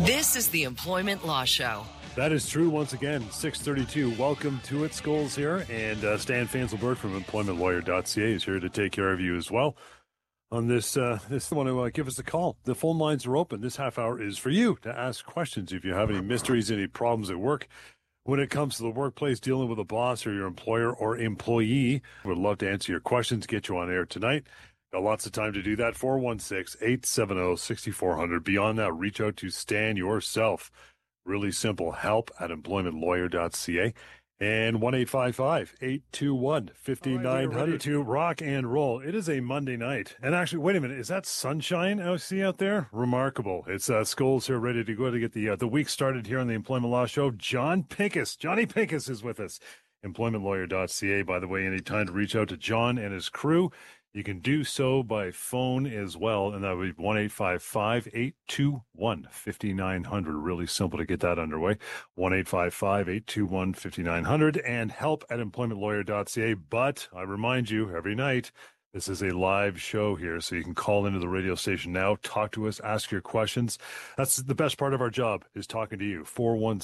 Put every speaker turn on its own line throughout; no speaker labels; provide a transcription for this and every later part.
This is the Employment Law Show.
That is true. Once again, 6:32. Welcome to it. Scholes here, and Stan Fanselberg from EmploymentLawyer.ca is here to take care of you as well. On this one, give us a call. The phone lines are open. This half hour is for you to ask questions. If you have any mysteries, any problems at work, when it comes to the workplace, dealing with a boss or your employer or employee, we'd love to answer your questions, get you on air tonight. Got lots of time to do that. 416-870-6400. Beyond that, reach out to Stan yourself. Really simple. Help at employmentlawyer.ca and 1-855-821-5900 to rock and roll. It is a Monday night. And actually, wait a minute. Is that sunshine I see out there? Remarkable. It's Scholes here ready to go to get the week started here on the Employment Law Show. Johnny Pincus is with us. Employmentlawyer.ca, by the way, anytime to reach out to John and his crew. You can do so by phone as well, and that would be 1-855-821-5900. Really simple to get that underway. 1-855-821-5900 and help at employmentlawyer.ca. But I remind you, every night, this is a live show here, so you can call into the radio station now, talk to us, ask your questions. That's the best part of our job, is talking to you.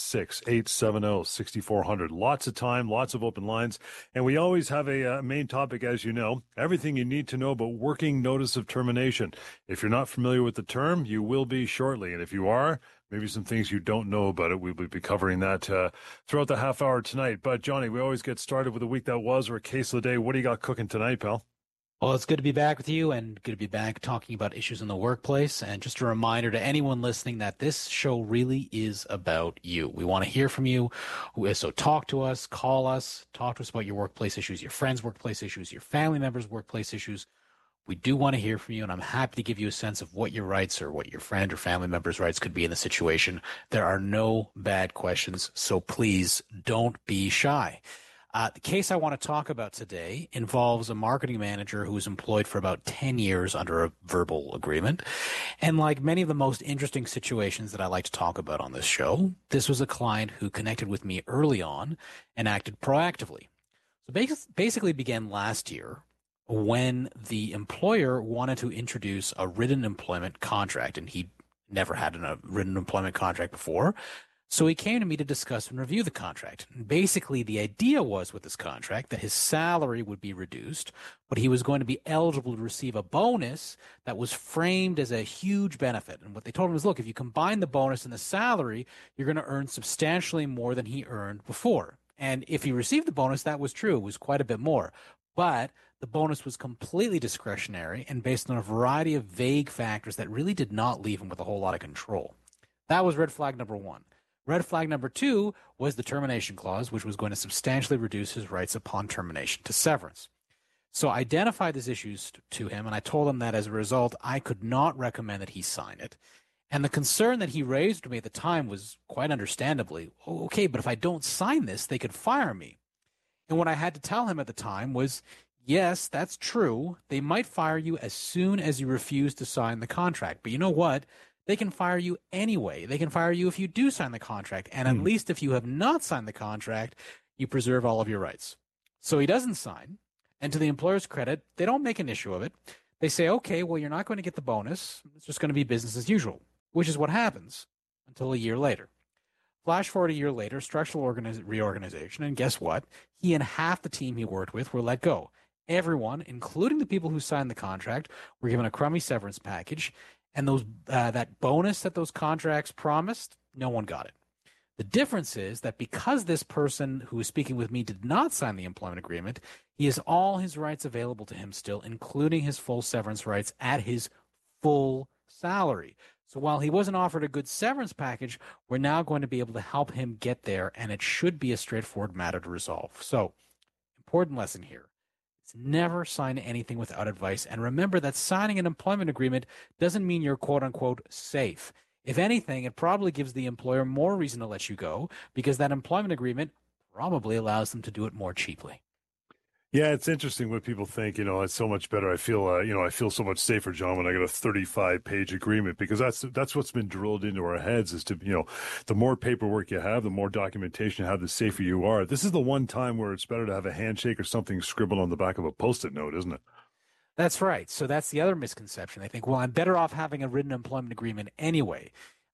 416-870-6400. Lots of time, lots of open lines, and we always have a main topic, as you know, everything you need to know about working notice of termination. If you're not familiar with the term, you will be shortly, and if you are, maybe some things you don't know about it. We'll be covering that throughout the half hour tonight. But, Johnny, we always get started with a week that was or a case of the day. What do you got cooking tonight, pal?
Well, it's good to be back with you and good to be back talking about issues in the workplace. And just a reminder to anyone listening that this show really is about you. We want to hear from you. So talk to us, call us, talk to us about your workplace issues, your friends' workplace issues, your family members' workplace issues. We do want to hear from you, and I'm happy to give you a sense of what your rights or what your friend or family member's rights could be in the situation. There are no bad questions, so please don't be shy. The case I want to talk about today involves a marketing manager who was employed for about 10 years under a verbal agreement. And like many of the most interesting situations that I like to talk about on this show, this was a client who connected with me early on and acted proactively. So basically began last year when the employer wanted to introduce a written employment contract, and he never had a written employment contract before. So he came to me to discuss and review the contract. And basically, the idea was with this contract that his salary would be reduced, but he was going to be eligible to receive a bonus that was framed as a huge benefit. And what they told him was, look, if you combine the bonus and the salary, you're going to earn substantially more than he earned before. And if he received the bonus, that was true. It was quite a bit more. But the bonus was completely discretionary and based on a variety of vague factors that really did not leave him with a whole lot of control. That was red flag number one. Red flag number two was the termination clause, which was going to substantially reduce his rights upon termination to severance. So I identified these issues to him, and I told him that as a result, I could not recommend that he sign it. And the concern that he raised to me at the time was quite understandably, okay, but if I don't sign this, they could fire me. And what I had to tell him at the time was, yes, that's true. They might fire you as soon as you refuse to sign the contract. But you know what? They can fire you anyway. They can fire you if you do sign the contract. And at least if you have not signed the contract, you preserve all of your rights. So he doesn't sign. And to the employer's credit, they don't make an issue of it. They say, okay, well, you're not going to get the bonus. It's just going to be business as usual, which is what happens until a year later. Flash forward a year later, structural reorganization. And guess what? He and half the team he worked with were let go. Everyone, including the people who signed the contract, were given a crummy severance package. And those that bonus that those contracts promised, no one got it. The difference is that because this person who is speaking with me did not sign the employment agreement, he has all his rights available to him still, including his full severance rights at his full salary. So while he wasn't offered a good severance package, we're now going to be able to help him get there, and it should be a straightforward matter to resolve. So, important lesson here. Never sign anything without advice. And remember that signing an employment agreement doesn't mean you're quote unquote safe. If anything, it probably gives the employer more reason to let you go because that employment agreement probably allows them to do it more cheaply.
Yeah, it's interesting what people think, it's so much better. I feel, I feel so much safer, John, when I get a 35-page agreement, because that's what's been drilled into our heads is to, the more paperwork you have, the more documentation you have, the safer you are. This is the one time where it's better to have a handshake or something scribbled on the back of a Post-it note, isn't it?
That's right. So that's the other misconception. They think, well, I'm better off having a written employment agreement anyway.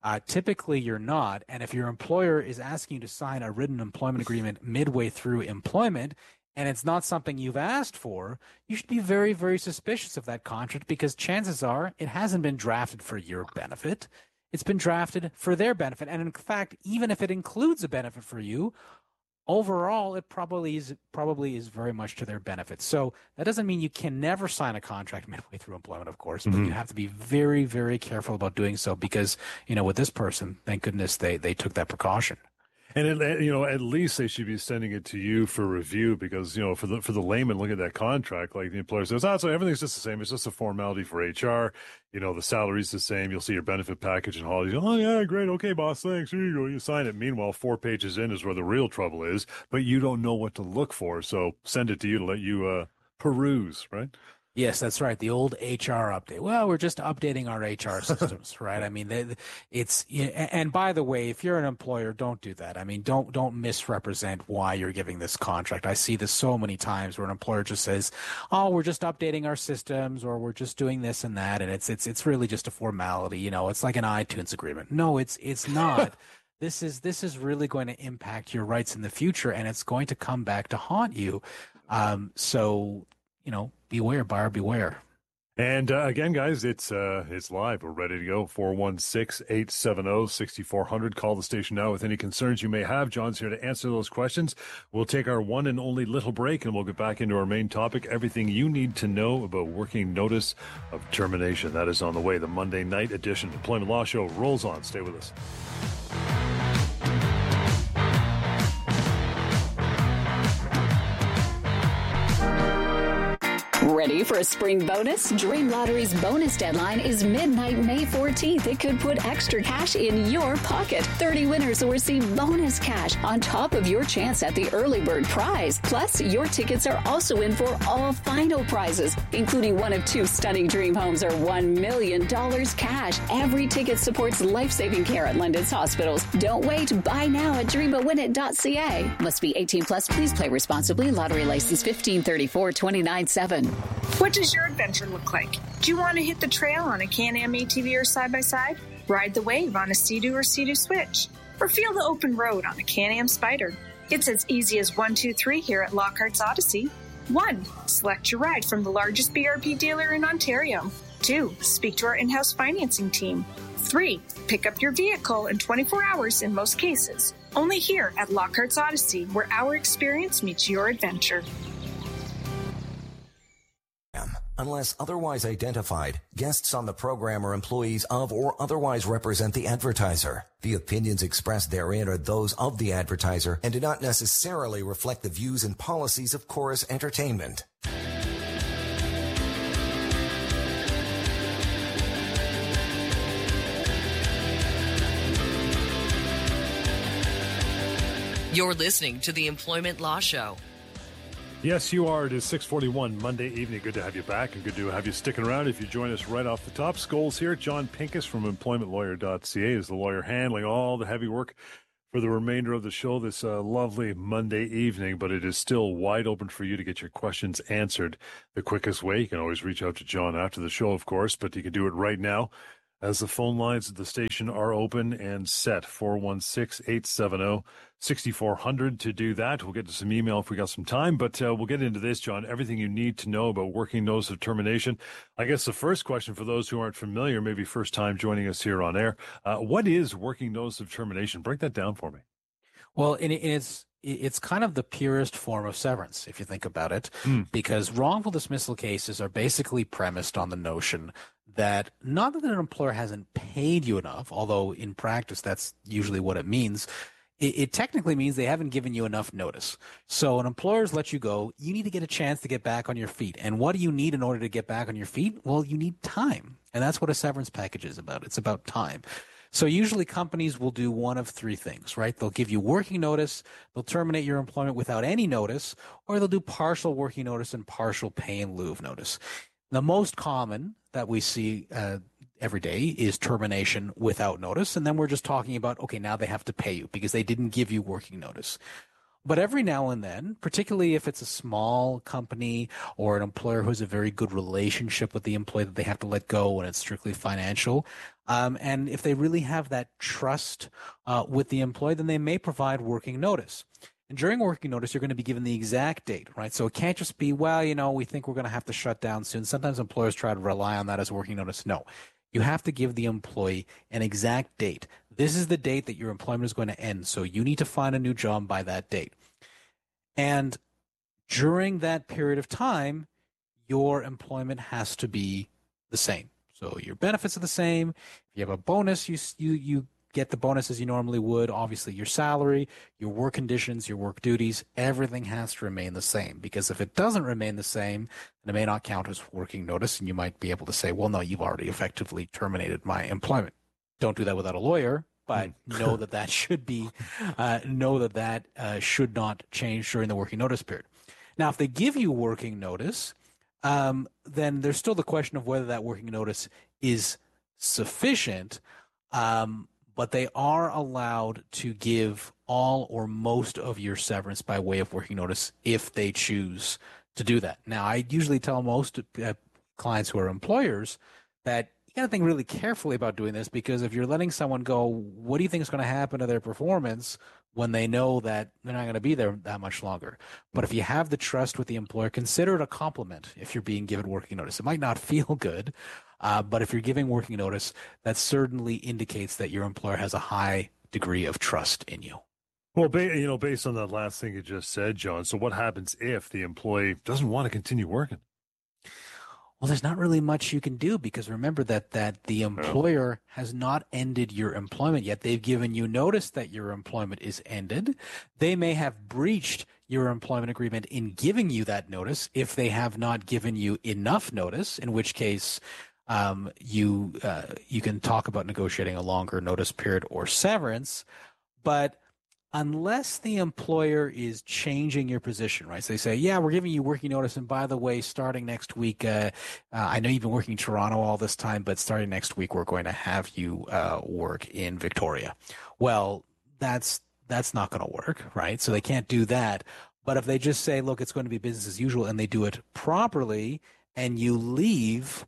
Typically, you're not. And if your employer is asking you to sign a written employment agreement midway through employment, and it's not something you've asked for, you should be very, very suspicious of that contract, because chances are it hasn't been drafted for your benefit. It's been drafted for their benefit. And in fact, even if it includes a benefit for you, overall, it probably is very much to their benefit. So that doesn't mean you can never sign a contract midway through employment, of course, but you have to be very, very careful about doing so, because, with this person, thank goodness they took that precaution.
And at least they should be sending it to you for review, because for the layman looking at that contract, like the employer says, so everything's just the same. It's just a formality for HR. The salary's the same. You'll see your benefit package and holidays. Oh yeah, great. Okay, boss, thanks. Here you go. You sign it. Meanwhile, 4 pages in is where the real trouble is, but you don't know what to look for. So send it to you to let you peruse, right?
Yes, that's right. The old HR update. Well, we're just updating our HR systems, right? I mean, and by the way, if you're an employer, don't do that. I mean, don't misrepresent why you're giving this contract. I see this so many times where an employer just says, "Oh, we're just updating our systems," or "We're just doing this and that," and it's really just a formality. It's like an iTunes agreement. No, it's not. This is really going to impact your rights in the future, and it's going to come back to haunt you. So beware, buyer beware.
And again, guys, it's live. We're ready to go. 416-870-6400. Call the station now with any concerns you may have. John's here to answer those questions. We'll take our one and only little break, and we'll get back into our main topic, everything you need to know about working notice of termination. That is on the way. The Monday night edition Employment Law Show rolls on. Stay with us.
Ready for a spring bonus? Dream Lottery's bonus deadline is midnight May 14th. It could put extra cash in your pocket. 30 winners will receive bonus cash on top of your chance at the early bird prize. Plus, your tickets are also in for all final prizes, including one of 2 stunning dream homes or $1 million cash. Every ticket supports life-saving care at London's hospitals. Don't wait. Buy now at dreamawinit.ca. Must be 18 plus. Please play responsibly. Lottery license 1534-297.
What does your adventure look like? Do you want to hit the trail on a Can-Am ATV or side-by-side? Ride the wave on a Sea-Doo or Sea-Doo Switch? Or feel the open road on a Can-Am Spyder? It's as easy as 1, 2, 3 here at Lockhart's Odyssey. 1. Select your ride from the largest BRP dealer in Ontario. 2. Speak to our in-house financing team. 3. Pick up your vehicle in 24 hours in most cases. Only here at Lockhart's Odyssey, where our experience meets your adventure.
Unless otherwise identified, guests on the program are employees of or otherwise represent the advertiser. The opinions expressed therein are those of the advertiser and do not necessarily reflect the views and policies of Chorus Entertainment.
You're listening to the Employment Law Show.
Yes, you are. It is 6:41 Monday evening. Good to have you back, and good to have you sticking around. If you join us right off the top, Scholes here. John Pincus from employmentlawyer.ca is the lawyer handling all the heavy work for the remainder of the show this lovely Monday evening, but it is still wide open for you to get your questions answered the quickest way. You can always reach out to John after the show, of course, but you can do it right now as the phone lines at the station are open and set. 416-870-6400 to do that. We'll get to some email if we got some time, but we'll get into this, John. Everything you need to know about working notice of termination. I guess the first question for those who aren't familiar, maybe first time joining us here on air, what is working notice of termination? Break that down for me.
Well, it's kind of the purest form of severance, if you think about it, because wrongful dismissal cases are basically premised on the notion that not that an employer hasn't paid you enough, although in practice that's usually what it means. It technically means they haven't given you enough notice. So an employer's let you go. You need to get a chance to get back on your feet. And what do you need in order to get back on your feet? Well, you need time. And that's what a severance package is about. It's about time. So usually companies will do one of 3 things, right? They'll give you working notice, they'll terminate your employment without any notice, or they'll do partial working notice and partial pay in lieu of notice. The most common that we see every day is termination without notice. And then we're just talking about, okay, now they have to pay you because they didn't give you working notice. But every now and then, particularly if it's a small company or an employer who has a very good relationship with the employee that they have to let go and it's strictly financial, and if they really have that trust with the employee, then they may provide working notice. And during working notice, you're going to be given the exact date, right? So it can't just be, well, we think we're going to have to shut down soon. Sometimes employers try to rely on that as working notice. No, you have to give the employee an exact date. This is the date that your employment is going to end. So you need to find a new job by that date. And during that period of time, your employment has to be the same. So your benefits are the same. If you have a bonus, you get the bonus as you normally would. Obviously, your salary, your work conditions, your work duties, everything has to remain the same. Because if it doesn't remain the same, then it may not count as working notice, and you might be able to say, well, no, you've already effectively terminated my employment. Don't do that without a lawyer, but know that should be, should not change during the working notice period. Now, if they give you working notice, then there's still the question of whether that working notice is sufficient. But they are allowed to give all or most of your severance by way of working notice if they choose to do that. Now, I usually tell most clients who are employers that you got to think really carefully about doing this, because if you're letting someone go, what do you think is going to happen to their performance when they know that they're not going to be there that much longer? But if you have the trust with the employer, consider it a compliment if you're being given working notice. It might not feel good, but if you're giving working notice, that certainly indicates that your employer has a high degree of trust in you.
Well, based on that last thing you just said, John, so what happens if the employee doesn't want to continue working?
Well, there's not really much you can do, because remember that the employer has not ended your employment yet. They've given you notice that your employment is ended. They may have breached your employment agreement in giving you that notice if they have not given you enough notice, in which case you can talk about negotiating a longer notice period or severance. But unless the employer is changing your position, right? So they say, yeah, we're giving you working notice. And by the way, starting next week, I know you've been working in Toronto all this time, but starting next week, we're going to have you work in Victoria. Well, that's not going to work, right? So they can't do that. But if they just say, look, it's going to be business as usual, and they do it properly, and you leave,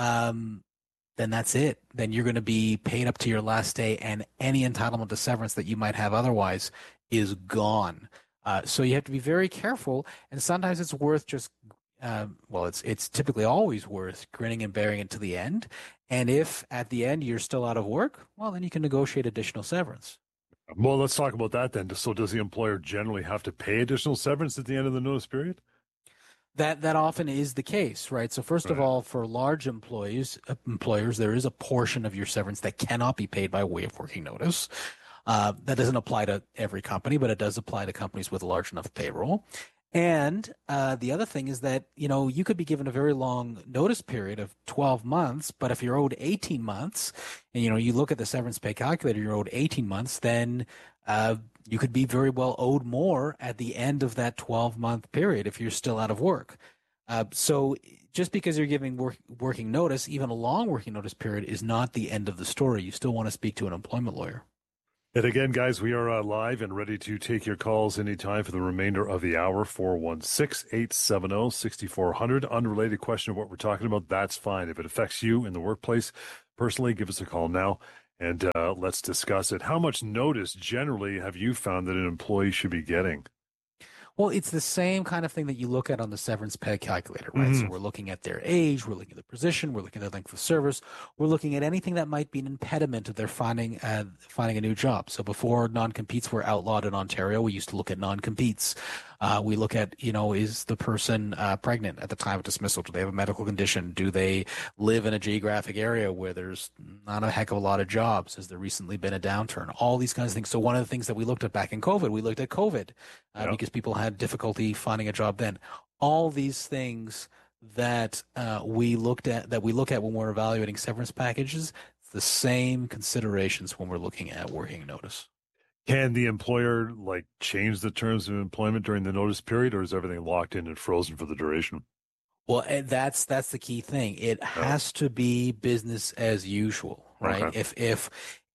then that's it. Then you're going to be paid up to your last day, and any entitlement to severance that you might have otherwise is gone. So you have to be very careful, and sometimes it's worth just, it's typically always worth grinning and bearing it to the end. And if at the end you're still out of work, well, then you can negotiate additional severance.
Well, let's talk about that then. So does the employer generally have to pay additional severance at the end of the notice period?
That often is the case, right? So first of all, for large employers, there is a portion of your severance that cannot be paid by way of working notice. That doesn't apply to every company, but it does apply to companies with a large enough payroll. And the other thing is that, you could be given a very long notice period of 12 months, but if you're owed 18 months and, you look at the severance pay calculator, you're owed 18 months, then you could be very well owed more at the end of that 12-month period if you're still out of work. So just because you're giving working notice, even a long working notice period, is not the end of the story. You still want to speak to an employment lawyer.
And again, guys, we are live and ready to take your calls anytime for the remainder of the hour. 416-870-6400. Unrelated question of what we're talking about, that's fine. If it affects you in the workplace personally, give us a call now. And let's discuss it. How much notice generally have you found that an employee should be getting?
Well, it's the same kind of thing that you look at on the severance pay calculator, right? So we're looking at their age, we're looking at the position, we're looking at their length of service, we're looking at anything that might be an impediment to their finding a new job. So before non-competes were outlawed in Ontario, we used to look at non-competes. We look at, is the person pregnant at the time of dismissal? Do they have a medical condition? Do they live in a geographic area where there's not a heck of a lot of jobs? Has there recently been a downturn? All these kinds of things. So one of the things that we looked at back in COVID, we looked at COVID because people had difficulty finding a job then. All these things that we look at when we're evaluating severance packages, it's the same considerations when we're looking at working notice.
Can the employer change the terms of employment during the notice period, or is everything locked in and frozen for the duration?
Well, that's the key thing. It has to be business as usual, right? Okay.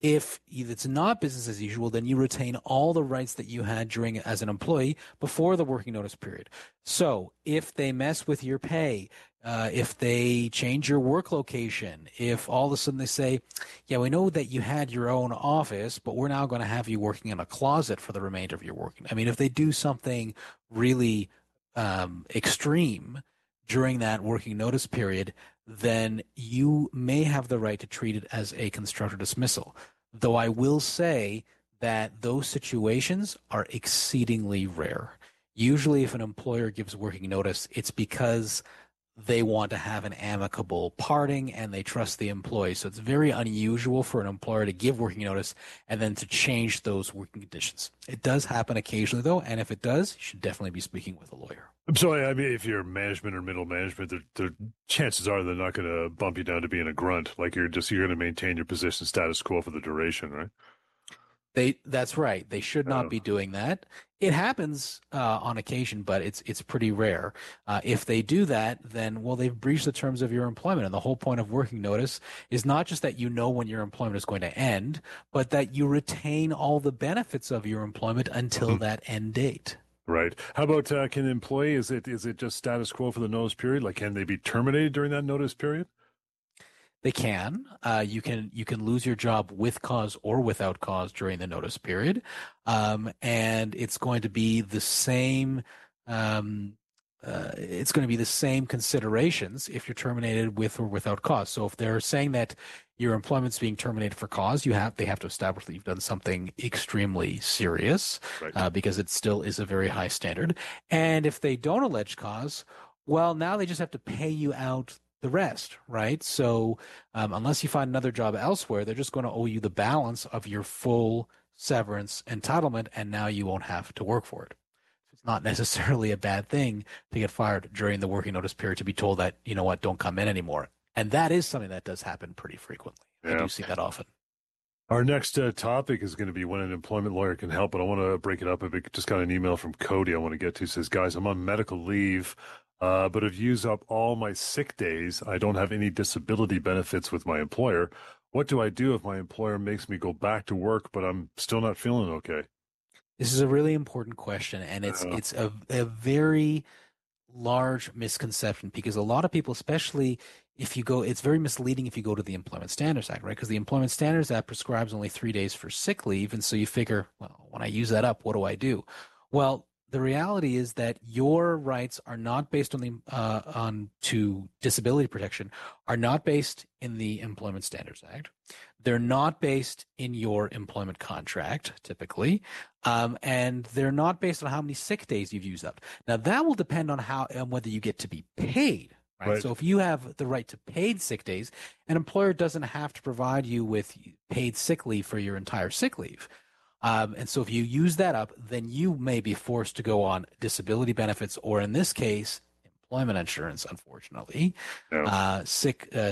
If it's not business as usual, then you retain all the rights that you had during as an employee before the working notice period. So if they mess with your pay, if they change your work location, if all of a sudden they say, yeah, we know that you had your own office, but we're now going to have you working in a closet for the remainder of your working. I mean, if they do something really extreme during that working notice period, then you may have the right to treat it as a constructive dismissal. Though I will say that those situations are exceedingly rare. Usually if an employer gives working notice, it's because they want to have an amicable parting and they trust the employee. So it's very unusual for an employer to give working notice and then to change those working conditions. It does happen occasionally, though, and if it does, you should definitely be speaking with a lawyer.
So, I mean, if you're management or middle management, the chances are they're not going to bump you down to being a grunt. Like you're going to maintain your position status quo for the duration, right?
That's right. They should not be doing that. It happens on occasion, but it's pretty rare. If they do that, then, well, they've breached the terms of your employment. And the whole point of working notice is not just that you know when your employment is going to end, but that you retain all the benefits of your employment until that end date.
Right. How about can the employee, is it just status quo for the notice period? Like, can they be terminated during that notice period?
They can. You can lose your job with cause or without cause during the notice period, and it's going to be the same. It's going to be the same considerations if you're terminated with or without cause. So if they're saying that your employment's being terminated for cause, they have to establish that you've done something extremely serious, right, because it still is a very high standard. And if they don't allege cause, well, now they just have to pay you out the rest, right? So unless you find another job elsewhere, they're just going to owe you the balance of your full severance entitlement, and now you won't have to work for it. It's not necessarily a bad thing to get fired during the working notice period, to be told that, you know what, don't come in anymore. And that is something that does happen pretty frequently. Yeah. I do see that often.
Our next topic is going to be when an employment lawyer can help, but I want to break it up a bit. Just got an email from Cody I want to get to. It says, guys, I'm on medical leave, but have used up all my sick days. I don't have any disability benefits with my employer. What do I do if my employer makes me go back to work, but I'm still not feeling okay?
This is a really important question, and it's a very large misconception, because a lot of people, especially if you go, it's very misleading if you go to the Employment Standards Act, right? Because the Employment Standards Act prescribes only 3 days for sick leave. And so you figure, well, when I use that up, what do I do? Well, the reality is that your rights are not based on to disability protection, are not based in the Employment Standards Act. They're not based in your employment contract, typically, and they're not based on how many sick days you've used up. Now, that will depend on whether you get to be paid. Right. So if you have the right to paid sick days, an employer doesn't have to provide you with paid sick leave for your entire sick leave. And so if you use that up, then you may be forced to go on disability benefits, or in this case, employment insurance, unfortunately. Yeah. Sick day.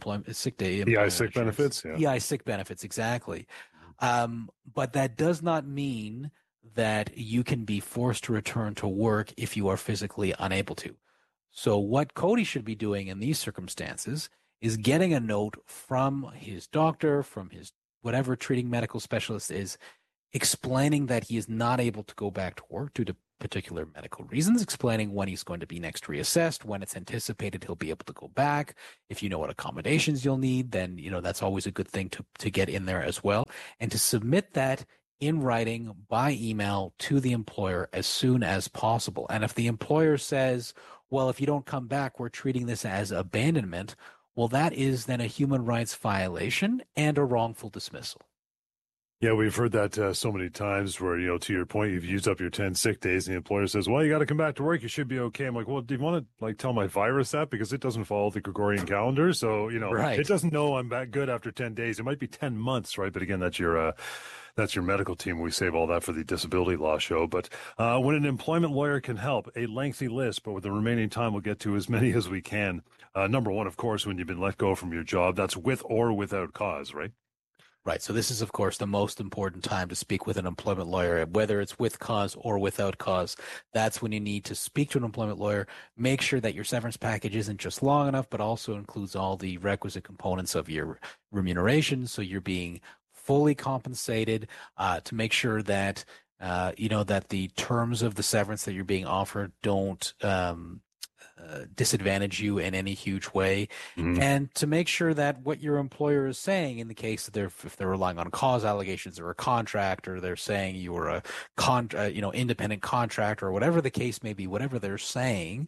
EI sick benefits.
Yeah. EI sick benefits, exactly. But that does not mean that you can be forced to return to work if you are physically unable to. So what Cody should be doing in these circumstances is getting a note from his doctor, from his whatever treating medical specialist is, explaining that he is not able to go back to work due to particular medical reasons, explaining when he's going to be next reassessed, when it's anticipated he'll be able to go back. If you know what accommodations you'll need, then, you know, that's always a good thing to get in there as well. And to submit that in writing by email to the employer as soon as possible. And if the employer says, well, if you don't come back, we're treating this as abandonment, well, that is then a human rights violation and a wrongful dismissal.
Yeah, we've heard that so many times where, you know, to your point, you've used up your 10 sick days and the employer says, well, you got to come back to work. You should be okay. I'm like, well, do you want to like tell my virus that? Because it doesn't follow the Gregorian calendar. So, you know, right. It doesn't know I'm back good after 10 days. It might be 10 months, right? But again, that's your medical team. We save all that for the disability law show. But when an employment lawyer can help, a lengthy list, but with the remaining time, we'll get to as many as we can. Number one, of course, when you've been let go from your job, that's with or without cause, right?
Right. So this is, of course, the most important time to speak with an employment lawyer, whether it's with cause or without cause. That's when you need to speak to an employment lawyer. Make sure that your severance package isn't just long enough, but also includes all the requisite components of your remuneration. So you're being fully compensated, to make sure that that the terms of the severance that you're being offered don't disadvantage you in any huge way, and to make sure that what your employer is saying, in the case that if they're relying on cause allegations or a contract, or they're saying you were a independent contractor, or whatever the case may be, whatever they're saying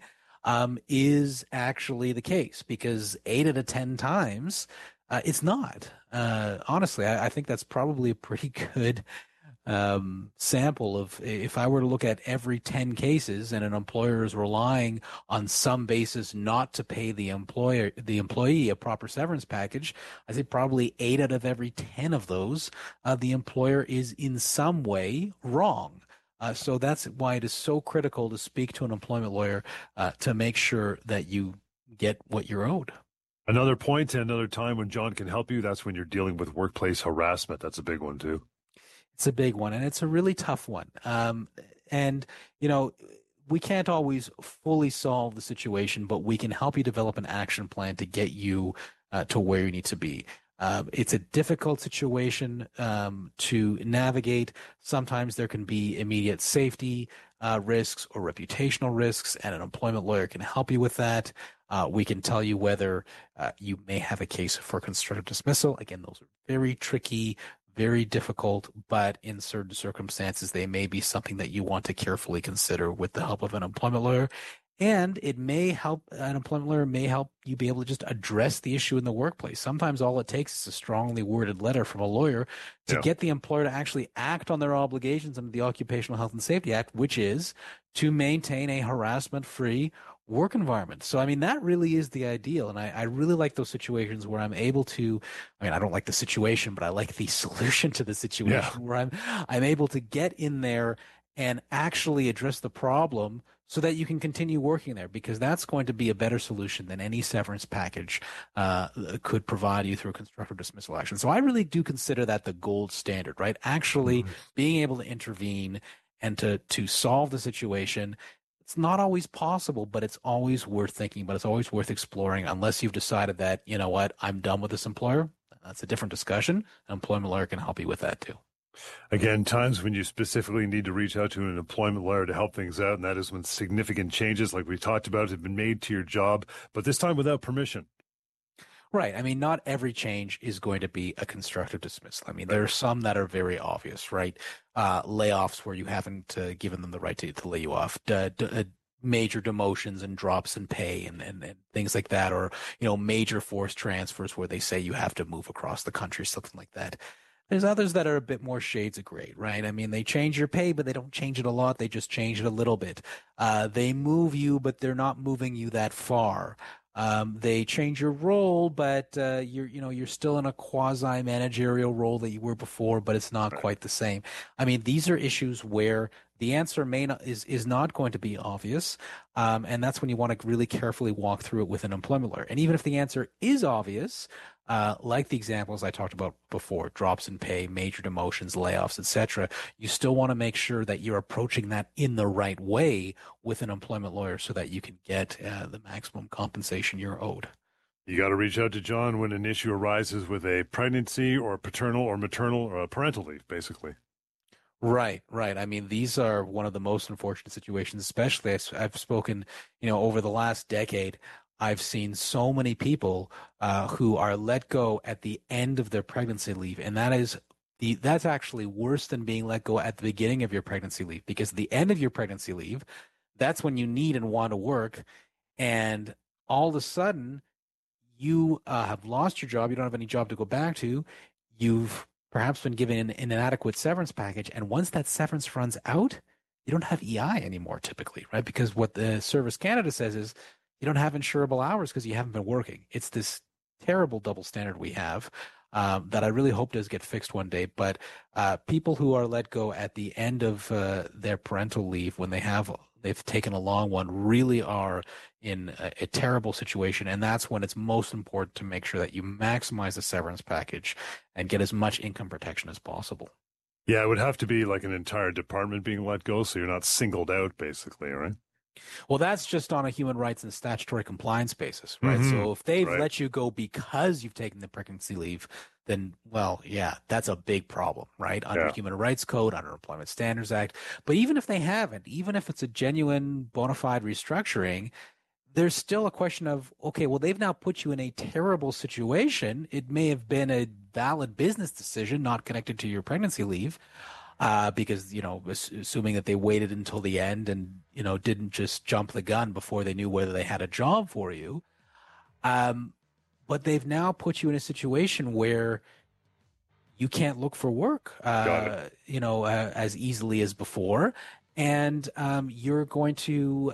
is actually the case, because 8 out of 10 times it's not. Honestly, I think that's probably a pretty good sample of, if I were to look at every 10 cases and an employer is relying on some basis not to pay the employee a proper severance package, I say probably 8 out of every 10 of those, the employer is in some way wrong. So that's why it is so critical to speak to an employment lawyer to make sure that you get what you're owed.
Another point, another time when John can help you, that's when you're dealing with workplace harassment. That's a big one too.
It's a big one, and it's a really tough one. And, we can't always fully solve the situation, but we can help you develop an action plan to get you to where you need to be. It's a difficult situation to navigate. Sometimes there can be immediate safety risks or reputational risks, and an employment lawyer can help you with that. We can tell you whether you may have a case for constructive dismissal. Again, those are very tricky, very difficult, but in certain circumstances, they may be something that you want to carefully consider with the help of an employment lawyer. And it may help, an employment lawyer may help you be able to just address the issue in the workplace. Sometimes all it takes is a strongly worded letter from a lawyer to get the employer to actually act on their obligations under the Occupational Health and Safety Act, which is to maintain a harassment-free work environment. So, I mean, that really is the ideal. And I really like those situations where I'm able to, I don't like the situation, but I like the solution to the situation where I'm able to get in there and actually address the problem so that you can continue working there, because that's going to be a better solution than any severance package could provide you through a constructive dismissal action. So I really do consider that the gold standard, right? Actually being able to intervene and to solve the situation. It's not always possible, but it's always worth thinking, but it's always worth exploring, unless you've decided that, you know what, I'm done with this employer. That's a different discussion. An employment lawyer can help you with that too.
Again, times when you specifically need to reach out to an employment lawyer to help things out, and that is when significant changes, like we talked about, have been made to your job, but this time without permission.
Right. I mean, not every change is going to be a constructive dismissal. I mean, there are some that are very obvious, right? Layoffs where you haven't given them the right to lay you off, major demotions and drops in pay and things like that, or, major forced transfers where they say you have to move across the country, something like that. There's others that are a bit more shades of gray, right? I mean, they change your pay, but they don't change it a lot. They just change it a little bit. They move you, but they're not moving you that far. They change your role, but you're still in a quasi-managerial role that you were before, but it's not quite the same. I mean, these are issues where the answer is not going to be obvious, and that's when you want to really carefully walk through it with an employment lawyer. And even if the answer is obvious, like the examples I talked about before, drops in pay, major demotions, layoffs, etc., you still want to make sure that you're approaching that in the right way with an employment lawyer so that you can get the maximum compensation you're owed.
You got to reach out to John when an issue arises with a pregnancy or paternal or maternal or parental leave, basically.
Right. I mean, these are one of the most unfortunate situations, especially as I've spoken, over the last decade. I've seen so many people who are let go at the end of their pregnancy leave, and that's actually worse than being let go at the beginning of your pregnancy leave, because at the end of your pregnancy leave, that's when you need and want to work, and all of a sudden you have lost your job. You don't have any job to go back to. You've perhaps been given an inadequate severance package, and once that severance runs out, you don't have EI anymore typically, right? Because what the Service Canada says is you don't have insurable hours because you haven't been working. It's this terrible double standard we have that I really hope does get fixed one day. But people who are let go at the end of their parental leave, when they've taken a long one, really are in a terrible situation. And that's when it's most important to make sure that you maximize the severance package and get as much income protection as possible.
Yeah, it would have to be like an entire department being let go, so you're not singled out, basically, right?
Well, that's just on a human rights and statutory compliance basis, right?
Mm-hmm.
So if they've
Right.
let you go because you've taken the pregnancy leave, then, well, yeah, that's a big problem, right? Under
Yeah.
Human Rights Code, under Employment Standards Act. But even if they haven't, even if it's a genuine bona fide restructuring, there's still a question of, okay, well, they've now put you in a terrible situation. It may have been a valid business decision not connected to your pregnancy leave. Because, assuming that they waited until the end and, didn't just jump the gun before they knew whether they had a job for you. But they've now put you in a situation where you can't look for work, as easily as before. And you're going to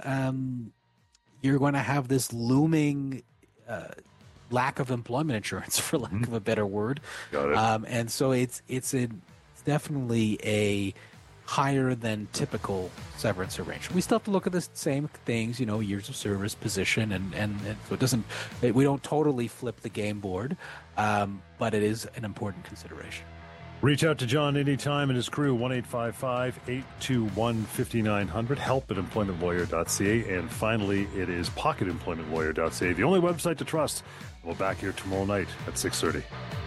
have this looming lack of employment insurance, for lack of a better word.
Got it.
And so it's definitely a higher than typical severance arrangement. We still have to look at the same things, years of service, position, and so we don't totally flip the game board, but it is an important consideration.
Reach out to John anytime and his crew, 1-855-821-5900, help at employmentlawyer.ca, and finally, it is pocketemploymentlawyer.ca, the only website to trust. We'll be back here tomorrow night at 6:30.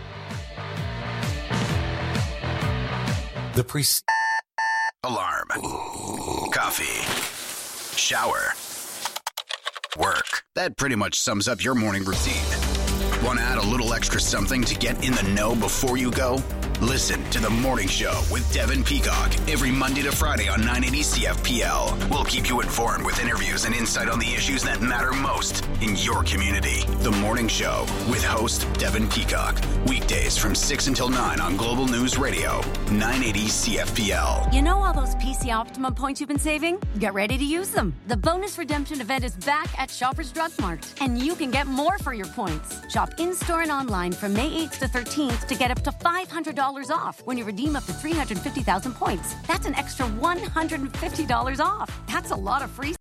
The
Alarm. Coffee. Shower. Work. That pretty much sums up your morning routine. Want to add a little extra something to get in the know before you go? Listen to The Morning Show with Devin Peacock every Monday to Friday on 980 CFPL. We'll keep you informed with interviews and insight on the issues that matter most in your community. The Morning Show with host Devin Peacock. Weekdays from 6 until 9 on Global News Radio, 980 CFPL.
You know all those PC Optimum points you've been saving? Get ready to use them. The bonus redemption event is back at Shoppers Drug Mart, and you can get more for your points. Shop in-store and online from May 8th to 13th to get up to $500 off when you redeem up to 350,000 points. That's an extra $150 off. That's a lot of free.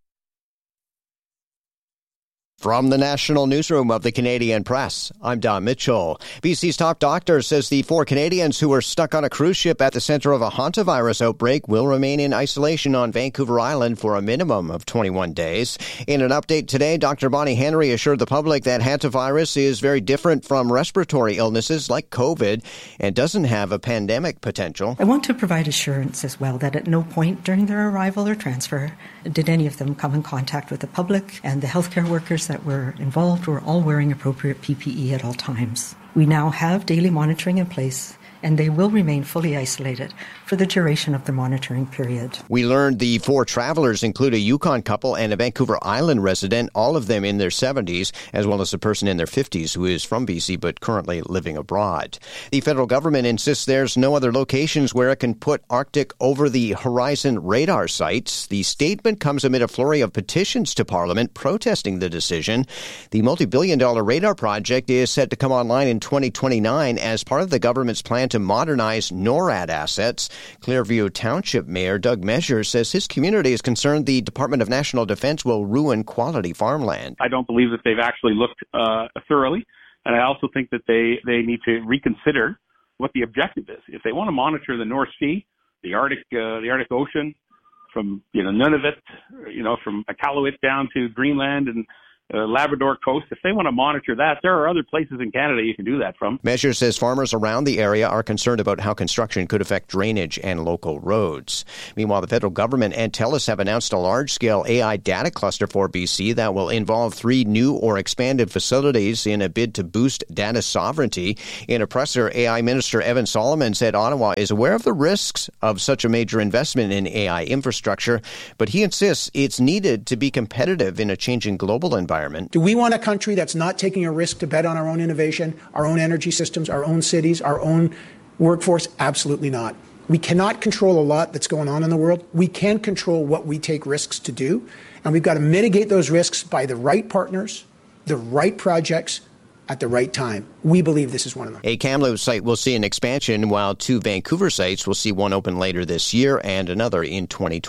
From the National Newsroom of the Canadian Press, I'm Don Mitchell. BC's top doctor says the 4 Canadians who were stuck on a cruise ship at the center of a hantavirus outbreak will remain in isolation on Vancouver Island for a minimum of 21 days. In an update today, Dr. Bonnie Henry assured the public that hantavirus is very different from respiratory illnesses like COVID and doesn't have a pandemic potential.
I want to provide assurance as well that at no point during their arrival or transfer did any of them come in contact with the public, and the healthcare workers that were involved were all wearing appropriate PPE at all times. We now have daily monitoring in place, and they will remain fully isolated for the duration of the monitoring period.
We learned the 4 travelers include a Yukon couple and a Vancouver Island resident, all of them in their 70s, as well as a person in their 50s who is from BC but currently living abroad. The federal government insists there's no other locations where it can put Arctic over-the-horizon radar sites. The statement comes amid a flurry of petitions to Parliament protesting the decision. The multi-billion-dollar radar project is set to come online in 2029 as part of the government's plan to modernize NORAD assets. Clearview Township Mayor Doug Measure says his community is concerned the Department of National Defense will ruin quality farmland.
I don't believe that they've actually looked thoroughly, and I also think that they need to reconsider what the objective is. If they want to monitor the North Sea, the Arctic Ocean, from Nunavut, from Iqaluit down to Greenland and Labrador coast, if they want to monitor that, there are other places in Canada you can do that from.
Measure says farmers around the area are concerned about how construction could affect drainage and local roads. Meanwhile, the federal government and TELUS have announced a large-scale AI data cluster for BC that will involve 3 new or expanded facilities in a bid to boost data sovereignty. In a presser, AI Minister Evan Solomon said Ottawa is aware of the risks of such a major investment in AI infrastructure, but he insists it's needed to be competitive in a changing global environment.
Do we want a country that's not taking a risk to bet on our own innovation, our own energy systems, our own cities, our own workforce? Absolutely not. We cannot control a lot that's going on in the world. We can control what we take risks to do, and we've got to mitigate those risks by the right partners, the right projects, at the right time. We believe this is one of them.
A Kamloops site will see an expansion, while 2 Vancouver sites will see one open later this year and another in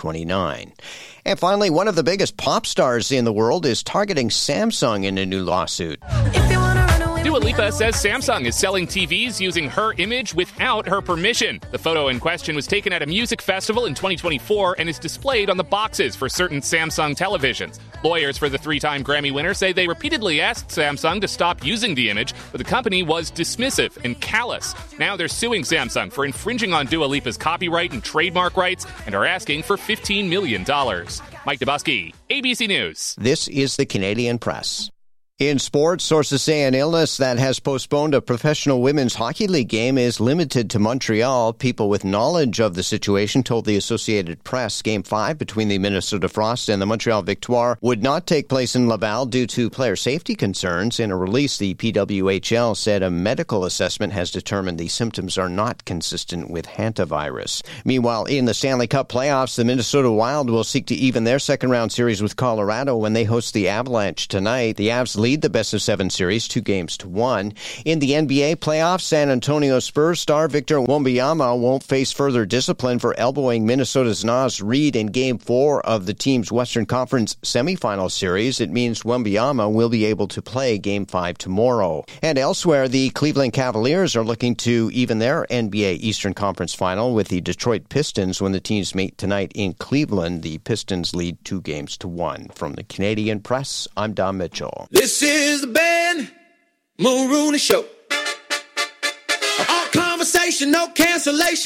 2029. And finally, one of the biggest pop stars in the world is targeting Samsung in a new lawsuit.
Do
Dua Lipa says Samsung is selling TVs using her image without her permission. The photo in question was taken at a music festival in 2024 and is displayed on the boxes for certain Samsung televisions. Lawyers for the three-time Grammy winner say they repeatedly asked Samsung to stop using the image, but the company was dismissive and callous. Now they're suing Samsung for infringing on Dua Lipa's copyright and trademark rights and are asking for $15 million. Mike Dubusky, ABC News.
This is the Canadian Press. In sports, sources say an illness that has postponed a professional women's hockey league game is limited to Montreal. People with knowledge of the situation told the Associated Press Game 5 between the Minnesota Frost and the Montreal Victoire would not take place in Laval due to player safety concerns. In a release, the PWHL said a medical assessment has determined the symptoms are not consistent with hantavirus. Meanwhile, in the Stanley Cup playoffs, the Minnesota Wild will seek to even their second-round series with Colorado when they host the Avalanche tonight. The Avs lead the best-of-7 series 2-1. In the NBA playoffs, San Antonio Spurs star Victor Wembanyama won't face further discipline for elbowing Minnesota's Naz Reid in Game 4 of the team's Western Conference semifinal series. It means Wembanyama will be able to play Game 5 tomorrow. And elsewhere, the Cleveland Cavaliers are looking to even their NBA Eastern Conference final with the Detroit Pistons when the teams meet tonight in Cleveland. The Pistons lead 2-1. From the Canadian Press, I'm Don Mitchell.
This is the Ben Mulrooney Show. All conversation, no cancellation.